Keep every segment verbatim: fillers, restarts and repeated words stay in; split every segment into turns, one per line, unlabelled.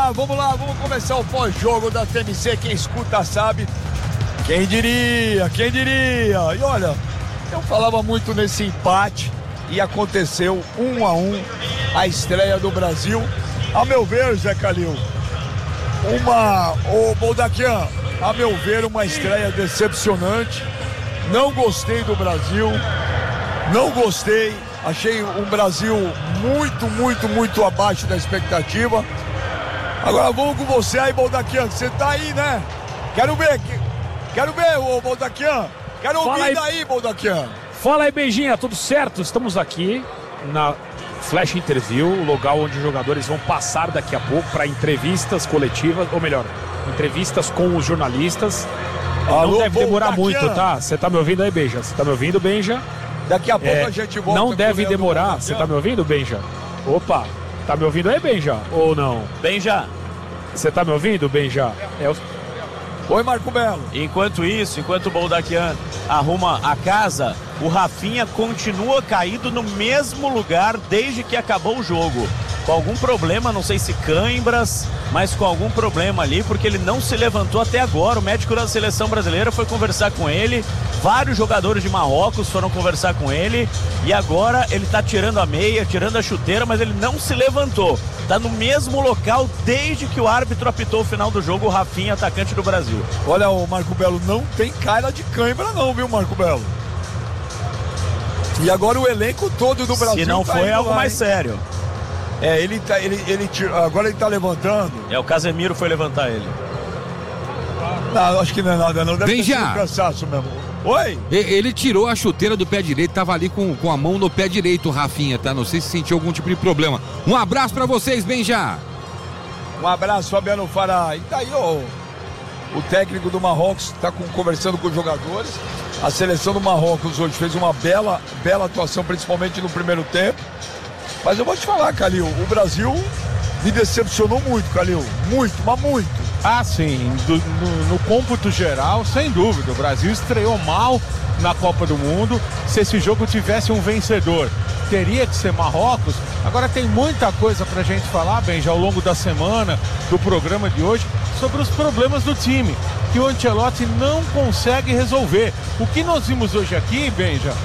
lá, vamos lá, vamos começar o pós-jogo da T M C, quem escuta sabe, quem diria, quem diria, e olha, eu falava muito nesse empate e aconteceu um a um a estreia do Brasil, a meu ver, Zé Calil, uma, ô Boldaquian, a meu ver uma estreia decepcionante, não gostei do Brasil, não gostei, achei um Brasil muito, muito, muito abaixo da expectativa. Agora vamos com você aí, Boldaquian, você tá aí, né? Quero ver, quero ver, ô Boldaquian, quero
Fala
ouvir
aí.
daí, Boldaquian.
Fala aí, Benjinha, tudo certo? Estamos aqui na Flash Interview, o lugar onde os jogadores vão passar daqui a pouco para entrevistas coletivas, ou melhor, entrevistas com os jornalistas.
Alô,
não deve demorar
Boldaquian.
muito, tá? Você tá me ouvindo aí, Benja? Você tá me ouvindo, Benja?
Daqui a pouco
É,
a gente volta.
não
com
deve
o Leandro
demorar.
Boldaquian.
Você tá me ouvindo, Benja? Opa, tá me ouvindo aí, Benja? Ou não?
Benja,
Você tá me ouvindo, Benja? É o...
Oi, Marco Belo.
enquanto isso, enquanto o Boldaquian arruma a casa, o Rafinha continua caído no mesmo lugar desde que acabou o jogo. Com algum problema, não sei se cãibras, mas com algum problema ali, porque ele não se levantou até agora. O médico da seleção brasileira foi conversar com ele, vários jogadores de Marrocos foram conversar com ele, e agora ele tá tirando a meia, tirando a chuteira, mas ele não se levantou. Tá no mesmo local desde que o árbitro apitou o final do jogo, o Rafinha, atacante do Brasil.
Olha, o Marco Belo não tem cara de cãibra não, viu, Marco Belo? E agora o elenco todo do Brasil
Se não
tá
foi,
indo
é algo
lá,
mais
hein?
sério.
É, ele tá, ele, ele tirou, agora ele tá levantando.
É, o Casemiro foi levantar ele.
Não, acho que não é nada não, deve
Vem
ter sido
já.
um cansaço mesmo. Oi?
E- Ele tirou a chuteira do pé direito, tava ali com, com a mão no pé direito, o Rafinha, tá? Não sei se sentiu algum tipo de problema. Um abraço pra vocês, Benja.
Um abraço, Fabiano Fará. E tá aí, ó, o técnico do Marrocos está conversando com os jogadores. A seleção do Marrocos hoje fez uma bela, bela atuação, principalmente no primeiro tempo. Mas eu vou te falar, Calil, o Brasil me decepcionou muito, Calil. Muito, mas muito.
Ah, sim, do- no, no cômputo geral, sem dúvida. O Brasil estreou mal na Copa do Mundo. Se esse jogo tivesse um vencedor, teria que ser Marrocos. Agora tem muita coisa pra gente falar, Benja, ao longo da semana, do programa de hoje, sobre os problemas do time, que o Ancelotti não consegue resolver. O que nós vimos hoje aqui, Benja,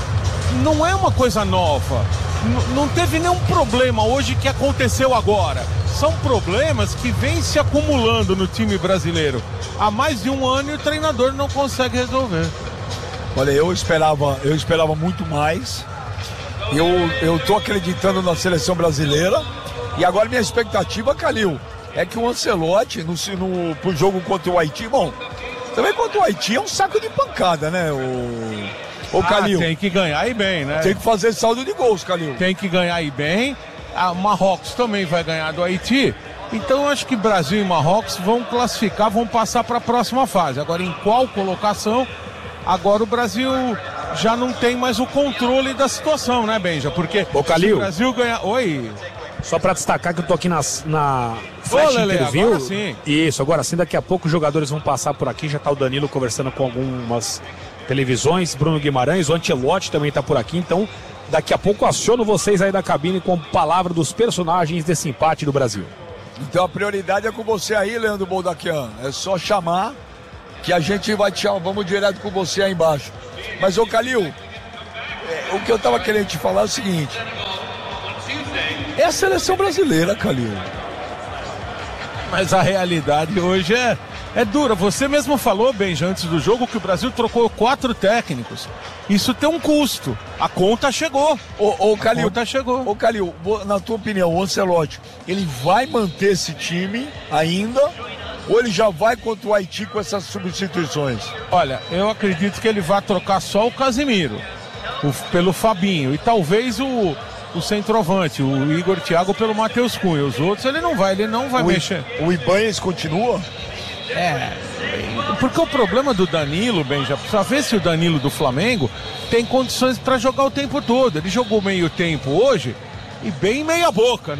não é uma coisa nova. N- não teve nenhum problema hoje que aconteceu agora. São problemas que vêm se acumulando no time brasileiro há mais de um ano e o treinador não consegue resolver.
Olha, eu esperava, eu esperava muito mais. Eu, eu tô acreditando na seleção brasileira. E agora minha expectativa, Calil, é que o Ancelotti, no, no, pro jogo contra o Haiti, bom, também contra o Haiti é um saco de pancada, né, o, o Calil?
Ah, tem que ganhar e bem, né?
Tem que fazer saldo de gols, Calil.
Tem que ganhar e bem. A Marrocos também vai ganhar do Haiti. Então eu acho que Brasil e Marrocos vão classificar, vão passar para a próxima fase. Agora em qual colocação? Agora o Brasil já não tem mais o controle da situação, né, Benja? Porque
Ô, Calil.
se o Brasil ganhar... Oi...
Só pra destacar que eu tô aqui nas, na Flash
Ô, Lelê,
Interview.
agora sim.
Isso, agora sim, daqui a pouco os jogadores vão passar por aqui. Já tá o Danilo conversando com algumas televisões, Bruno Guimarães, o Ancelotti também tá por aqui. Então, daqui a pouco aciono vocês aí da cabine com palavra dos personagens desse empate do Brasil.
Então a prioridade é com você aí, Leandro Boldaquian. É só chamar que a gente vai te chamar. Vamos direto com você aí embaixo. Mas, ô Calil, é, o que eu tava querendo te falar é o seguinte. É a seleção brasileira, Calil.
Mas a realidade hoje é, é dura. Você mesmo falou, Benja, antes do jogo, que o Brasil trocou quatro técnicos. Isso tem um custo. A conta chegou.
Ô, ô Calil,
A conta chegou.
Ô Calil, na tua opinião, o Ancelotti, ele vai manter esse time ainda? Ou ele já vai contra o Haiti com essas substituições?
Olha, eu acredito que ele vai trocar só o Casemiro o, pelo Fabinho e talvez o, o centroavante, o Igor Thiago, pelo Matheus Cunha. Os outros ele não vai, ele não vai
O,
mexer.
o Ibanez continua?
É, porque o problema do Danilo, bem, já precisa ver se o Danilo do Flamengo tem condições para jogar o tempo todo. Ele jogou meio tempo hoje e bem meia boca, né?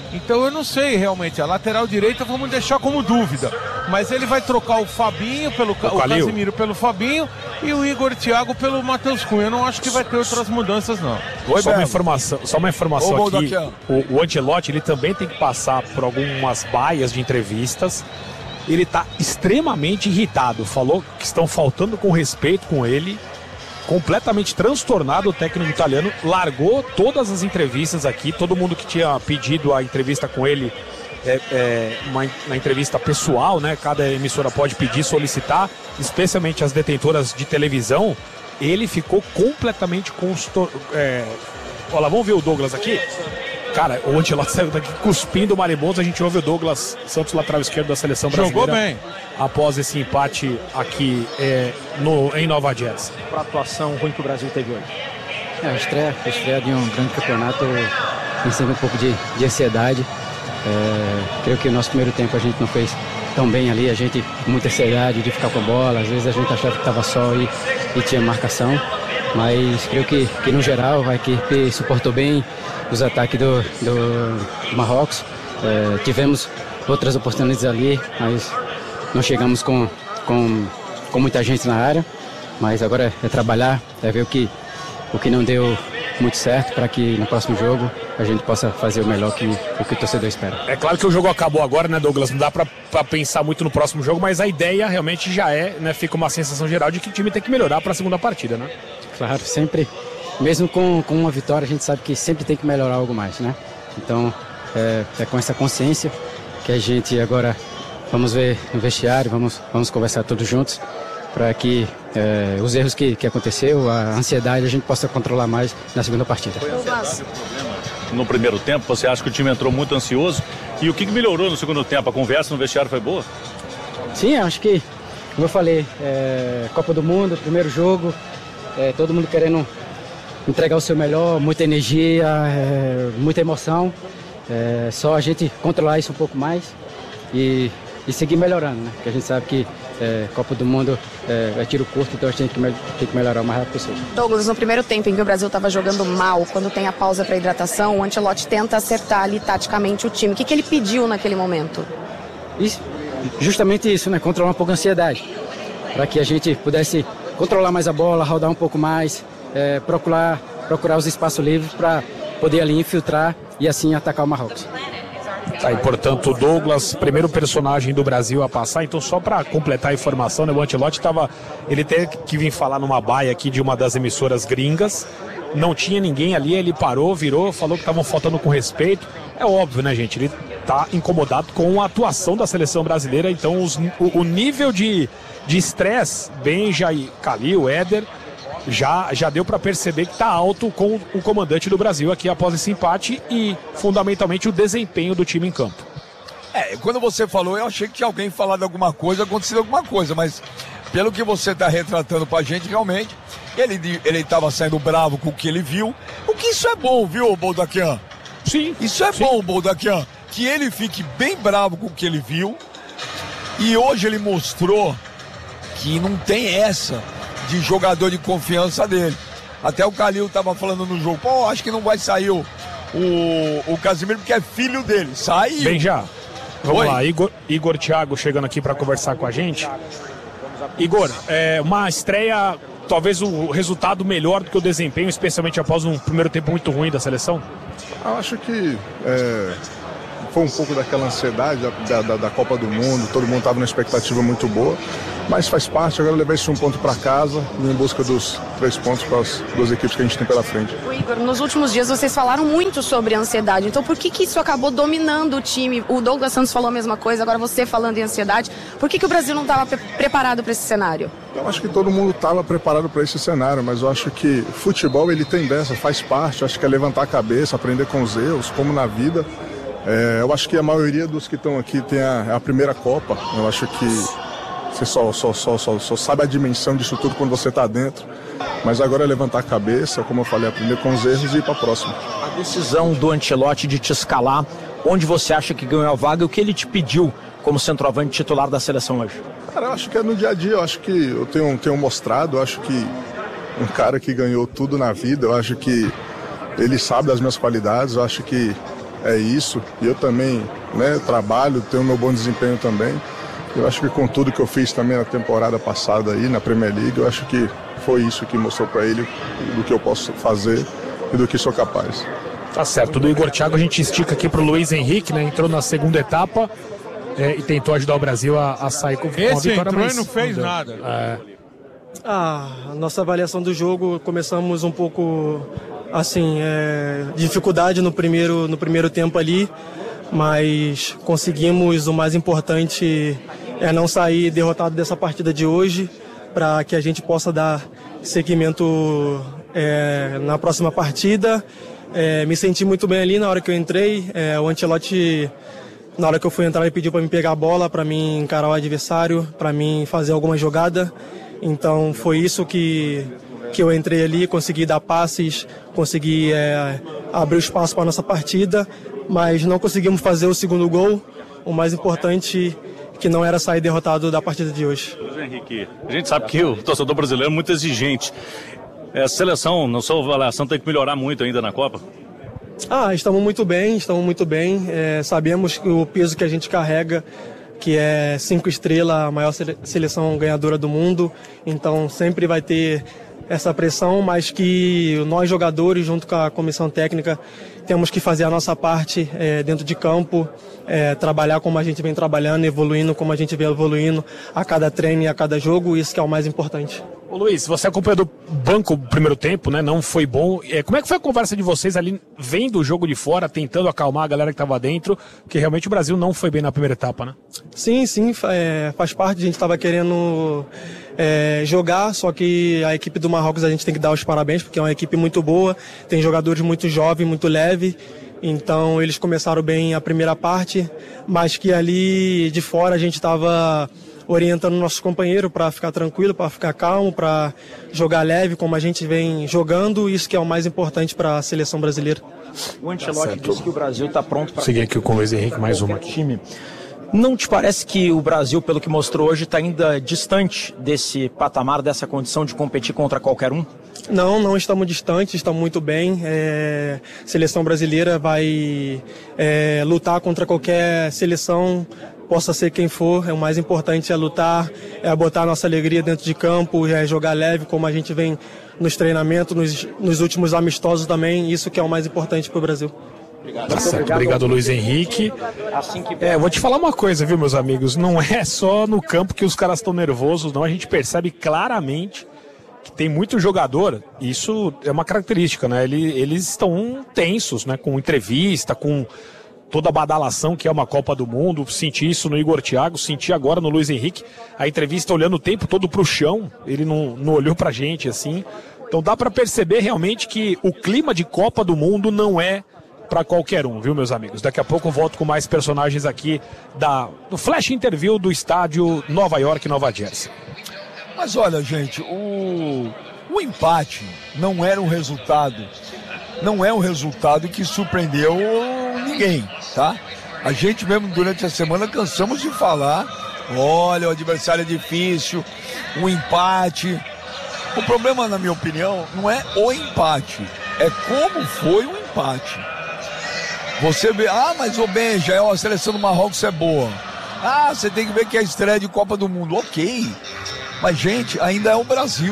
Então eu não sei realmente, a lateral direita vamos deixar como dúvida. Mas ele vai trocar o Fabinho pelo o, o Casemiro pelo Fabinho e o Igor Thiago pelo Matheus Cunha. Eu não acho que vai ter outras mudanças, não.
Oi, só, uma informação, só uma informação Ô, aqui. O, o Ancelotti, ele também tem que passar por algumas baias de entrevistas. Ele está extremamente irritado. Falou que estão faltando com respeito com ele. Completamente transtornado, o técnico italiano largou todas as entrevistas aqui. Todo mundo que tinha pedido a entrevista com ele, é, é, uma, uma entrevista pessoal, né? Cada emissora pode pedir, solicitar, especialmente as detentoras de televisão. Ele ficou completamente constor... É... Olha lá, vamos ver o Douglas aqui. Cara, o Ancelotti saiu daqui cuspindo o maribondo. A gente ouve o Douglas Santos, lateral esquerdo da seleção brasileira.
Jogou bem.
Após esse empate aqui é, no, em Nova Jersey.
Para a atuação ruim que o Brasil teve hoje.
É, a estreia, a estreia de um grande campeonato tem sempre um pouco de, de ansiedade. É, creio que o nosso primeiro tempo a gente não fez tão bem ali. A gente com muita ansiedade de ficar com a bola. Às vezes a gente achava que estava só e, e tinha marcação. Mas creio que, que no geral a equipe suportou bem os ataques do, do Marrocos. É, tivemos outras oportunidades ali, mas não chegamos com, com, com muita gente na área. Mas agora é trabalhar, é ver o que, o que não deu muito certo para que no próximo jogo a gente possa fazer o melhor que o que o torcedor espera.
É claro que o jogo acabou agora, né, Douglas? Não dá para pensar muito no próximo jogo, mas a ideia realmente já é, né, fica uma sensação geral de que o time tem que melhorar para a segunda partida, né?
Claro, sempre, mesmo com, com uma vitória, a gente sabe que sempre tem que melhorar algo mais, né? Então, é, é com essa consciência que a gente agora vamos ver no vestiário, vamos, vamos conversar todos juntos para que é, os erros que, que aconteceu, a ansiedade, a gente possa controlar mais na segunda partida.
No primeiro tempo, você acha que o time entrou muito ansioso? E o que melhorou no segundo tempo? A conversa no vestiário foi boa?
Sim, acho que, como eu falei, é, Copa do Mundo, primeiro jogo, é, todo mundo querendo entregar o seu melhor, muita energia, é, muita emoção. É, só a gente controlar isso um pouco mais e, e seguir melhorando, né? Porque a gente sabe que é, Copa do Mundo é, é tiro curto, então a gente tem que, tem que melhorar o mais rápido possível.
Douglas, no primeiro tempo em que o Brasil estava jogando mal, quando tem a pausa para hidratação, o Ancelotti tenta acertar ali taticamente o time. O que, que ele pediu naquele momento?
Isso, justamente isso, né? Controlar um pouco a ansiedade, para que a gente pudesse controlar mais a bola, rodar um pouco mais, é, procurar, procurar os espaços livres para poder ali infiltrar e assim atacar o Marrocos.
Tá, e portanto o Douglas, primeiro personagem do Brasil a passar. Então só para completar a informação, né, o Ancelotti tava, ele teve que vir falar numa baia aqui de uma das emissoras gringas, não tinha ninguém ali, ele parou, virou, falou que estavam faltando com respeito. É óbvio, né, gente, ele tá incomodado com a atuação da seleção brasileira. Então os, o, o nível de de estresse, Benja e Calil, Éder, já, já deu para perceber que está alto com o comandante do Brasil aqui após esse empate e, fundamentalmente, o desempenho do time em campo.
É, quando você falou, eu achei que tinha alguém falado alguma coisa, acontecido alguma coisa, mas pelo que você está retratando pra gente, realmente, ele ele estava saindo bravo com o que ele viu, o que isso é bom, viu, Boldaquian?
Sim.
Isso é
sim.
bom, Boldaquian, que ele fique bem bravo com o que ele viu e hoje ele mostrou que não tem essa de jogador de confiança dele. Até o Calil estava falando no jogo, pô, acho que não vai sair o, o, o Casemiro porque é filho dele. Saiu.
Bem já. Vamos
Oi.
lá, Igor, Igor Thiago chegando aqui para conversar com a gente. Igor, é uma estreia, talvez o resultado melhor do que o desempenho, especialmente após um primeiro tempo muito ruim da seleção?
Eu acho que é, foi um pouco daquela ansiedade da, da, da Copa do Mundo, todo mundo estava numa expectativa muito boa, mas faz parte, agora levar esse um ponto para casa em busca dos três pontos para as duas equipes que a gente tem pela frente.
O Igor, nos últimos dias vocês falaram muito sobre ansiedade, então por que que isso acabou dominando o time? O Douglas Santos falou a mesma coisa, agora você falando em ansiedade, por que que o Brasil não estava pre- preparado para esse cenário?
Eu acho que todo mundo estava preparado para esse cenário, mas eu acho que futebol ele tem dessa, faz parte, eu acho que é levantar a cabeça, aprender com os erros, como na vida. É, eu acho que a maioria dos que estão aqui tem a, a primeira Copa, eu acho que você só, só, só, só, só sabe a dimensão disso tudo quando você está dentro. Mas agora é levantar a cabeça, como eu falei, aprender com os erros e ir para a próxima.
A decisão do Ancelotti de te escalar, onde você acha que ganhou a vaga e o que ele te pediu como centroavante titular da seleção hoje?
Cara, eu acho que é no dia a dia, eu acho que eu tenho, tenho mostrado, eu acho que um cara que ganhou tudo na vida, eu acho que ele sabe das minhas qualidades, eu acho que é isso. E eu também, né, trabalho, tenho meu bom desempenho também. Eu acho que com tudo que eu fiz também na temporada passada aí, na Premier League, eu acho que foi isso que mostrou para ele do que eu posso fazer e do que sou capaz.
Tá certo. Do Igor Thiago a gente estica aqui pro Luiz Henrique, né? Entrou na segunda etapa é, e tentou ajudar o Brasil a, a sair com, com a
Esse
vitória.
entrou
mas
e não fez
não
nada.
É.
Ah, a nossa avaliação do jogo, começamos um pouco, assim, é, dificuldade no primeiro, no primeiro tempo ali, mas conseguimos, o mais importante é não sair derrotado dessa partida de hoje, para que a gente possa dar seguimento é, na próxima partida. É, me senti muito bem ali na hora que eu entrei, é, o Ancelotti, na hora que eu fui entrar, ele pediu para me pegar a bola, para mim encarar o adversário, para mim fazer alguma jogada. Então foi isso que, que eu entrei ali, consegui dar passes, consegui é, abrir o espaço para a nossa partida, mas não conseguimos fazer o segundo gol. O mais importante que não era sair derrotado da partida de hoje.
Luiz Henrique, a gente sabe que o torcedor brasileiro é muito exigente. A seleção, na sua avaliação, tem que melhorar muito ainda na Copa?
Ah, estamos muito bem, estamos muito bem. É, sabemos que o peso que a gente carrega, que é cinco estrelas, a maior seleção ganhadora do mundo, então sempre vai ter essa pressão, mas que nós jogadores, junto com a comissão técnica, temos que fazer a nossa parte é, dentro de campo, é, trabalhar como a gente vem trabalhando, evoluindo como a gente vem evoluindo a cada treino e a cada jogo, isso que é o mais importante.
Ô Luiz, você acompanhou do banco o primeiro tempo, né? Não foi bom. É, como é que foi a conversa de vocês ali, vendo o jogo de fora, tentando acalmar a galera que estava dentro? Porque realmente o Brasil não foi bem na primeira etapa, né?
Sim, sim, é, faz parte. A gente estava querendo é, jogar, só que a equipe do Marrocos a gente tem que dar os parabéns, porque é uma equipe muito boa, tem jogadores muito jovens, muito leves. Então eles começaram bem a primeira parte, mas que ali de fora a gente estava orientando nossos companheiros para ficar tranquilo, para ficar calmo, para jogar leve como a gente vem jogando, isso que é o mais importante para a seleção brasileira.
O Ancelotti disse que o Brasil está pronto para...
Seguir aqui com o Luiz Henrique, mais uma aqui.
Time. Não te parece que o Brasil, pelo que mostrou hoje, está ainda distante desse patamar, dessa condição de competir contra qualquer um?
Não, não estamos distantes, estamos muito bem. É, a seleção brasileira vai é, lutar contra qualquer seleção, possa ser quem for. É o mais importante é lutar, é botar a nossa alegria dentro de campo, é jogar leve, como a gente vem nos treinamentos, nos, nos últimos amistosos também. Isso que é o mais importante para o Brasil.
Obrigado. Tá certo. Obrigado, Luiz Henrique.
Assim que...
É, vou te falar uma coisa, viu, meus amigos? Não é só no campo que os caras estão nervosos, não. A gente percebe claramente que tem muito jogador. Isso é uma característica, né? Eles, eles estão tensos, né? Com entrevista, com toda a badalação que é uma Copa do Mundo. Senti isso no Igor Thiago, senti agora no Luiz Henrique. A entrevista olhando o tempo todo pro chão. Ele não, não olhou pra gente assim. Então dá pra perceber realmente que o clima de Copa do Mundo não é para qualquer um, viu, meus amigos? Daqui a pouco eu volto com mais personagens aqui da, do Flash Interview do estádio Nova York, Nova Jersey.
Mas olha, gente, o, o empate não era um resultado, não é um resultado que surpreendeu ninguém, tá? A gente mesmo durante a semana cansamos de falar, olha, o adversário é difícil, um empate. O problema, na minha opinião, não é o empate, é como foi o empate. Você vê, ah, mas o Benja, a seleção do Marrocos é boa. Ah, você tem que ver que é a estreia de Copa do Mundo. Ok, mas gente, ainda é o Brasil.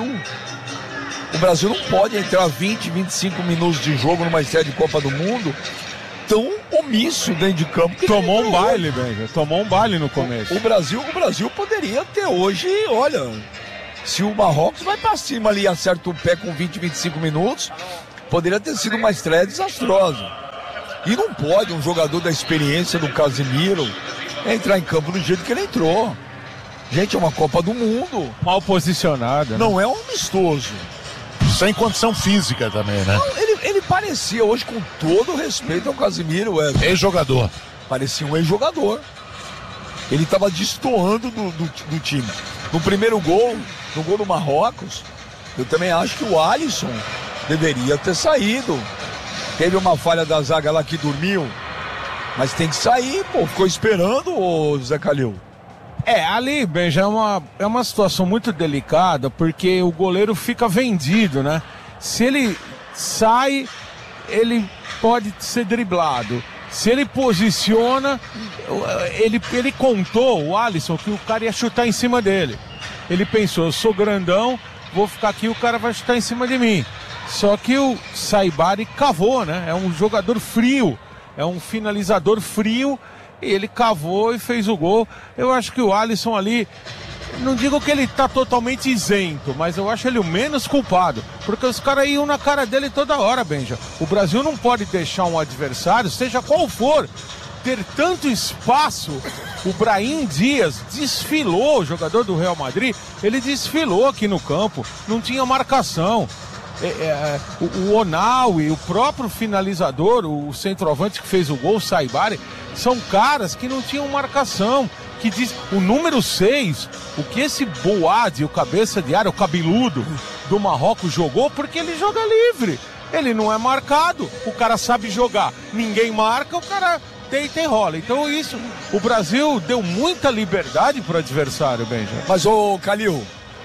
O Brasil não pode entrar vinte, vinte e cinco minutos de jogo numa estreia de Copa do Mundo tão omisso dentro de campo. Que
tomou um baile, Benja, tomou um baile no começo.
O, o, Brasil, o Brasil poderia ter hoje, olha, se o Marrocos vai pra cima ali e acerta o pé com vinte, vinte e cinco minutos, poderia ter sido uma estreia desastrosa. E não pode um jogador da experiência do Casemiro entrar em campo do jeito que ele entrou. Gente, é uma Copa do Mundo.
Mal posicionada.
Não né? é um amistoso.
Sem condição física também, né?
Não, ele, ele parecia hoje, com todo o respeito ao Casemiro, é,
ex-jogador.
Parecia um ex-jogador. Ele estava destoando do, do, do time. No primeiro gol, no gol do Marrocos, eu também acho que o Alisson deveria ter saído. Teve uma falha da zaga lá que dormiu, mas tem que sair, pô. Ficou esperando, o Zé Calil.
É, ali, Benja, é uma, é uma situação muito delicada, porque o goleiro fica vendido, né? Se ele sai, ele pode ser driblado. Se ele posiciona, ele, ele contou, o Alisson, que o cara ia chutar em cima dele. Ele pensou, eu sou grandão, vou ficar aqui, o cara vai chutar em cima de mim. Só que o Saibari cavou, né? É um jogador frio, é um finalizador frio, e ele cavou e fez o gol. Eu acho que o Alisson ali, não digo que ele está totalmente isento, mas eu acho ele o menos culpado, porque os caras iam na cara dele toda hora, Benja. O Brasil não pode deixar um adversário, seja qual for, ter tanto espaço. O Brahim Dias desfilou, o jogador do Real Madrid, ele desfilou aqui no campo, não tinha marcação. É, é, o, o Onaui, o próprio finalizador, o centroavante que fez o gol, o Saibari, são caras que não tinham marcação. Que diz, o número seis, o que esse Boadi, o cabeça de área, o cabeludo do Marrocos jogou, porque ele joga livre. Ele não é marcado, o cara sabe jogar. Ninguém marca, o cara deita e rola. Então isso, o Brasil deu muita liberdade pro adversário, Benja.
Mas, ô Calil,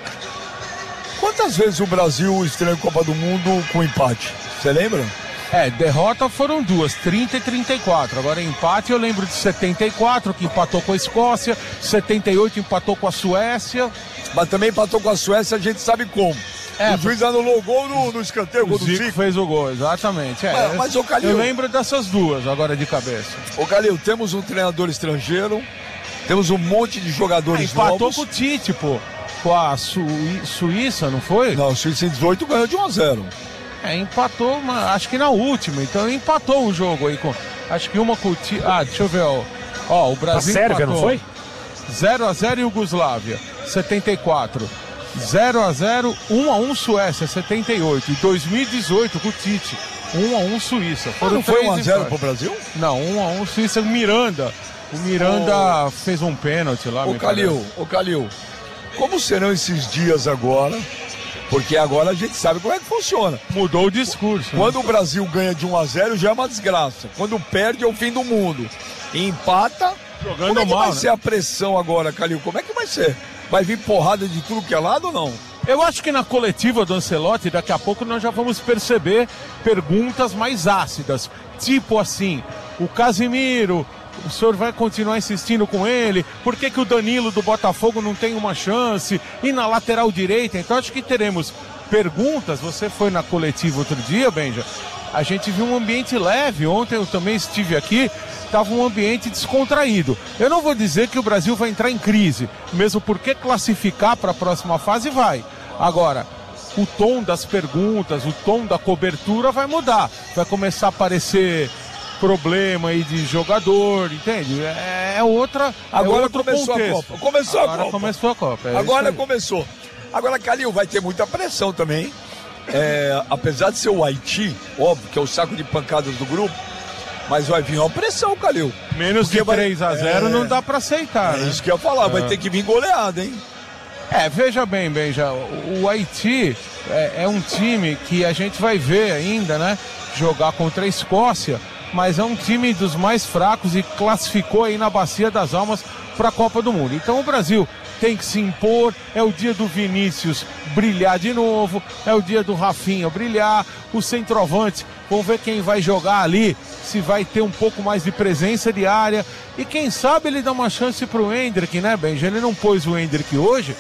quantas vezes o Brasil estreou em Copa do Mundo com empate? Você lembra?
É, derrota foram duas, trinta e trinta e quatro. Agora empate eu lembro de setenta e quatro, que empatou com a Escócia, setenta e oito empatou com a Suécia.
Mas também empatou com a Suécia, a gente sabe como. É, o juiz anulou o gol no, no escanteio, o gol do
Zico.
Zico
fez o gol, exatamente. É,
mas, mas, ô, Calil,
eu lembro dessas duas agora de cabeça.
Ô Calil, temos um treinador estrangeiro, temos um monte de jogadores
é, empatou
novos.
com o Tite, pô. Com a Su... Suíça, não foi?
Não, o Suíça em dezoito ganhou de um a zero.
É, empatou, acho que na última, então empatou o jogo aí com, acho que uma com o Tite, ah, deixa eu ver, ó, ó o Brasil
a Sérvia,
empatou.
Não foi?
zero a zero Iugoslávia, setenta e quatro, zero a zero, um a um Suécia, setenta e oito, e dois mil e dezoito com o Tite, um a um Suíça.
Foram não foi um a zero pro Brasil?
Não, um a um Suíça, o Miranda, o Miranda oh. fez um pênalti lá.
Ô Calil, ô Calil, como serão esses dias agora? Porque agora a gente sabe como é que funciona.
Mudou o discurso.
Quando
né?
o Brasil ganha de um a zero já é uma desgraça. Quando perde é o fim do mundo. E empata,
jogando
como é que
mal,
vai
né?
ser a pressão agora, Calil? Como é que vai ser? Vai vir porrada de tudo que é lado ou não?
Eu acho que na coletiva do Ancelotti, daqui a pouco nós já vamos perceber perguntas mais ácidas. Tipo assim, o Casimiro, o senhor vai continuar insistindo com ele? Por que que o Danilo do Botafogo não tem uma chance? E na lateral direita? Então acho que teremos perguntas. Você foi na coletiva outro dia, Benja? A gente viu um ambiente leve. Ontem eu também estive aqui. Estava um ambiente descontraído. Eu não vou dizer que o Brasil vai entrar em crise, mesmo porque classificar para a próxima fase vai. Agora, o tom das perguntas, o tom da cobertura vai mudar. Vai começar a aparecer problema aí de jogador, entende? É, é outra.
Agora
é outro
começou
contexto.
a Copa. Começou
Agora
a Copa.
começou a Copa. É
Agora começou. Agora, Calil, vai ter muita pressão também. É, apesar de ser o Haiti, óbvio, que é o saco de pancadas do grupo, mas vai vir uma pressão, Calil.
Menos de três a zero é... não dá pra aceitar.
É
né?
isso que eu ia falar, vai
é.
ter que vir goleada, hein?
É, veja bem, Benja, o Haiti é, é um time que a gente vai ver ainda, né? Jogar contra a Escócia, mas é um time dos mais fracos e classificou aí na Bacia das Almas para a Copa do Mundo. Então o Brasil tem que se impor, é o dia do Vinícius brilhar de novo, é o dia do Rafinha brilhar, os centroavantes, vamos ver quem vai jogar ali, se vai ter um pouco mais de presença de área, e quem sabe ele dá uma chance pro Endrick, né, Benja? Ele não pôs o Endrick hoje,